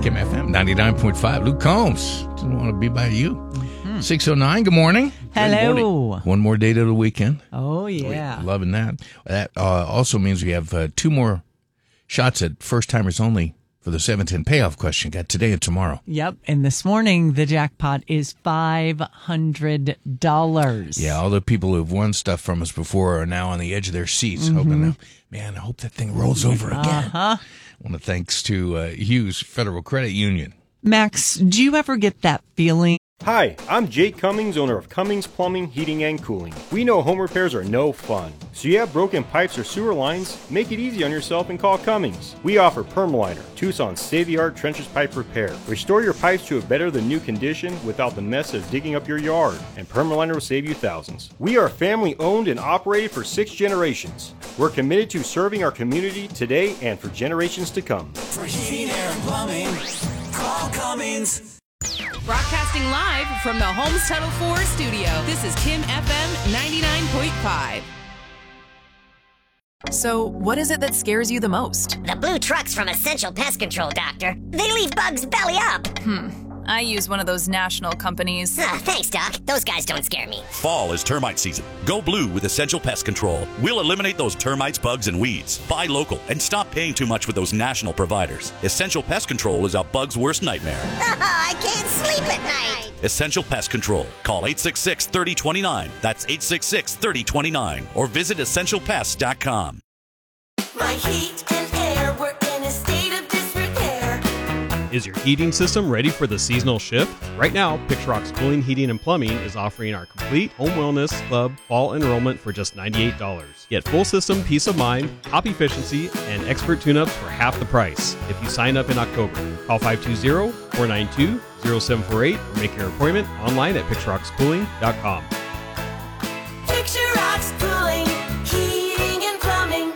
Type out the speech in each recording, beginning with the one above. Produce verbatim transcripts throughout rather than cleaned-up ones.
Kim F M ninety-nine point five. Luke Combs. Didn't want to be by you. Mm-hmm. six oh nine, good morning. Hello. Good morning. One more day to the weekend. Oh, yeah. We're loving that. That uh, also means we have uh, two more shots at First Timers Only for the seven ten payoff question. Got today and tomorrow. Yep. And this morning, the jackpot is five hundred dollars. Yeah, all the people who've won stuff from us before are now on the edge of their seats, Mm-hmm. hoping, that, man, I hope that thing rolls over again. Uh-huh. I want to thanks to uh, Hughes Federal Credit Union. Max, do you ever get that feeling? Hi, I'm Jake Cummings, owner of Cummings Plumbing, Heating, and Cooling. We know home repairs are no fun. So you have broken pipes or sewer lines? Make it easy on yourself and call Cummings. We offer Permaliner, Tucson's state-of-the-art trenchless pipe repair. Restore your pipes to a better-than-new condition without the mess of digging up your yard, and Permaliner will save you thousands. We are family-owned and operated for six generations. We're committed to serving our community today and for generations to come. For heating, air, and plumbing, call Cummings. Broadcasting live from the Homes Title four studio, this is Kim F M ninety-nine point five. So, what is it that scares you the most? The blue trucks from Essential Pest Control, Doctor. They leave bugs belly up. Hmm. I use one of those national companies. Ah, thanks, Doc. Those guys don't scare me. Fall is termite season. Go blue with Essential Pest Control. We'll eliminate those termites, bugs, and weeds. Buy local and stop paying too much with those national providers. Essential Pest Control is a bug's worst nightmare. I can't sleep at night. Essential Pest Control. Call eight six six, three oh two nine. That's eight six six, three oh two nine. Or visit essential pest dot com. My heat and air were in a state of disrepair. Is your heating system ready for the seasonal shift? Right now, Pixrock's Cooling, Heating, and Plumbing is offering our complete Home Wellness Club fall enrollment for just ninety-eight dollars. Get full system peace of mind, top efficiency, and expert tune-ups for half the price if you sign up in October. Call five two zero, four nine two, zero seven four eight or make your appointment online at pixrocks cooling dot com. Pixrock's Cooling, Heating, and Plumbing.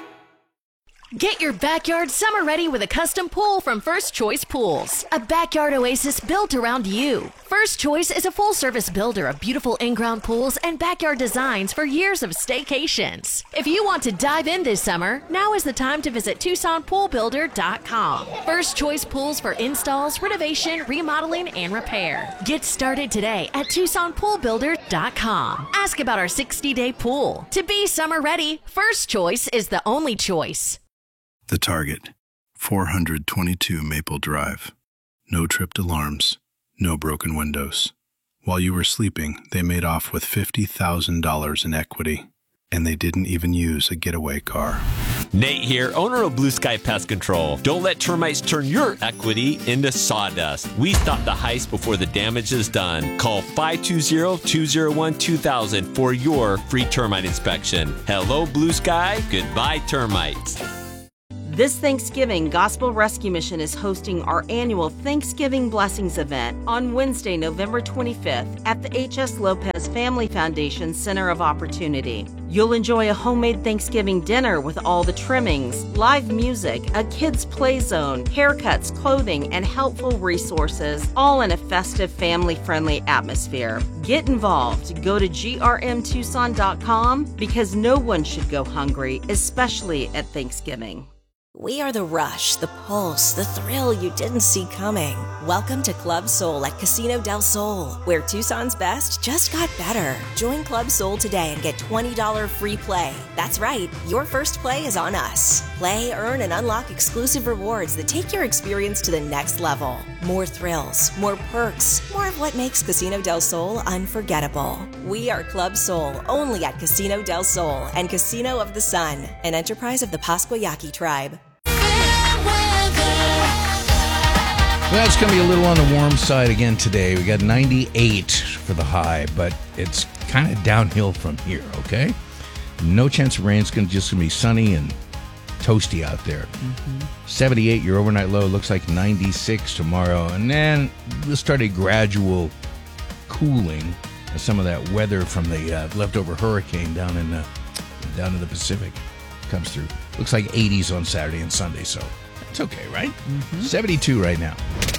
Get your backyard summer ready with a custom pool from First Choice Pools. A backyard oasis built around you. First Choice is a full-service builder of beautiful in-ground pools and backyard designs for years of staycations. If you want to dive in this summer, now is the time to visit Tucson Pool Builder dot com. First Choice Pools for installs, renovation, remodeling, and repair. Get started today at Tucson Pool Builder dot com. Ask about our sixty-day pool. To be summer ready, First Choice is the only choice. The Target, four twenty-two Maple Drive. No tripped alarms, no broken windows. While you were sleeping, they made off with fifty thousand dollars in equity, and they didn't even use a getaway car. Nate here, owner of Blue Sky Pest Control. Don't let termites turn your equity into sawdust. We stop the heist before the damage is done. Call five two zero, two zero one, two thousand for your free termite inspection. Hello, Blue Sky. Goodbye, termites. This Thanksgiving, Gospel Rescue Mission is hosting our annual Thanksgiving Blessings event on Wednesday, November twenty-fifth at the H S Lopez Family Foundation Center of Opportunity. You'll enjoy a homemade Thanksgiving dinner with all the trimmings, live music, a kids' play zone, haircuts, clothing, and helpful resources, all in a festive, family-friendly atmosphere. Get involved. Go to G R M Tucson dot com because no one should go hungry, especially at Thanksgiving. We are the rush, the pulse, the thrill you didn't see coming. Welcome to Club Soul at Casino del Sol, where Tucson's best just got better. Join Club Soul today and get twenty dollars free play. That's right, your first play is on us. Play, earn, and unlock exclusive rewards that take your experience to the next level. More thrills, more perks, more of what makes Casino del Sol unforgettable. We are Club Soul, only at Casino del Sol and Casino of the Sun, an enterprise of the Pasquayaki tribe. Well, it's going to be a little on the warm side again today. We got ninety-eight for the high, but it's kind of downhill from here, okay? No chance of rain. It's going to just going to be sunny and toasty out there. Mm-hmm. seventy-eight, your overnight low, looks like ninety-six tomorrow. And then we'll start a gradual cooling as some of that weather from the uh, leftover hurricane down in the, down in the Pacific comes through. Looks like eighties on Saturday and Sunday, so it's okay, right? Mm-hmm. seventy-two right now.